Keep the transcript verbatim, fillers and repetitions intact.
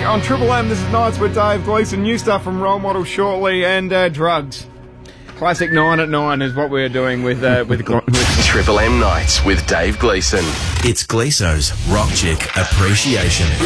on Triple M. This is Nights with Dave Gleeson. New stuff from Role Model shortly, and uh, drugs. Classic nine at nine is what we're doing with uh, with, with Triple M Nights with Dave Gleeson. It's Gleeso's Rock Chick Appreciation.